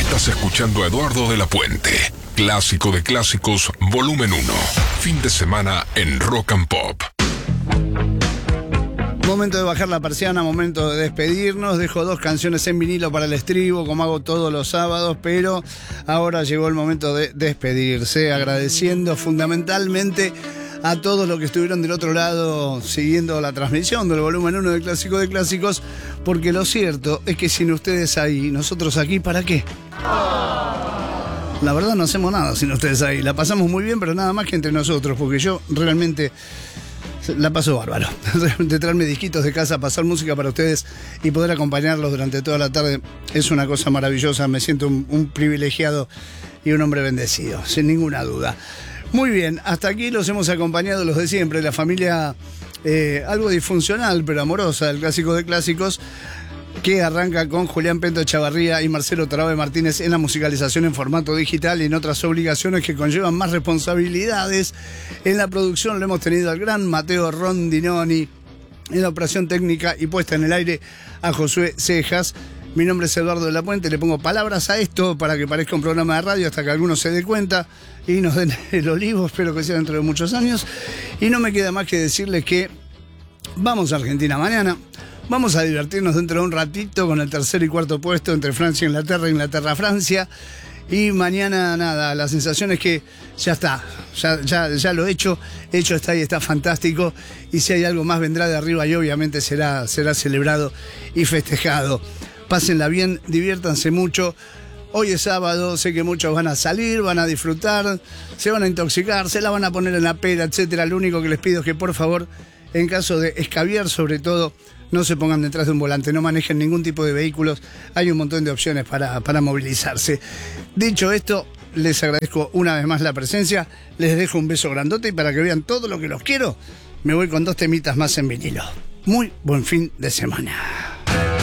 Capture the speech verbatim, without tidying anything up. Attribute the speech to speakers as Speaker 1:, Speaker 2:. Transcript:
Speaker 1: Estás escuchando a Eduardo de la Puente. Clásico de clásicos, volumen uno. Fin de semana en Rock and Pop.
Speaker 2: Momento de bajar la persiana, momento de despedirnos. Dejo dos canciones en vinilo para el estribo, como hago todos los sábados, pero ahora llegó el momento de despedirse, agradeciendo fundamentalmente a todos los que estuvieron del otro lado siguiendo la transmisión del volumen uno de Clásico de Clásicos, porque lo cierto es que sin ustedes ahí, nosotros aquí, ¿para qué? La verdad no hacemos nada sin ustedes ahí. La pasamos muy bien, pero nada más que entre nosotros, porque yo realmente la paso bárbaro. De traerme disquitos de casa, pasar música para ustedes y poder acompañarlos durante toda la tarde es una cosa maravillosa. Me siento un, un privilegiado y un hombre bendecido, sin ninguna duda. Muy bien, hasta aquí los hemos acompañado los de siempre, la familia eh, algo disfuncional pero amorosa del Clásico de Clásicos, que arranca con Julián Pento Chavarría y Marcelo Tarabe Martínez en la musicalización en formato digital y en otras obligaciones que conllevan más responsabilidades. En la producción lo hemos tenido al gran Mateo Rondinoni, en la operación técnica y puesta en el aire a Josué Cejas. Mi nombre es Eduardo de la Puente, le pongo palabras a esto para que parezca un programa de radio hasta que algunos se dé cuenta y nos den el olivo, espero que sea dentro de muchos años. Y no me queda más que decirles que vamos a Argentina mañana. Vamos a divertirnos dentro de un ratito con el tercer y cuarto puesto entre Francia e Inglaterra, Inglaterra-Francia. Y mañana, nada, la sensación es que ya está, ya, ya, ya lo he hecho, hecho está y está fantástico. Y si hay algo más vendrá de arriba y obviamente será, será celebrado y festejado. Pásenla bien, diviértanse mucho. Hoy es sábado, sé que muchos van a salir, van a disfrutar, se van a intoxicar, se la van a poner en la pera, etcétera. Lo único que les pido es que, por favor, en caso de escabiar sobre todo, no se pongan detrás de un volante, no manejen ningún tipo de vehículos. Hay un montón de opciones para, para movilizarse. Dicho esto, les agradezco una vez más la presencia, les dejo un beso grandote y para que vean todo lo que los quiero, me voy con dos temitas más en vinilo. Muy buen fin de semana.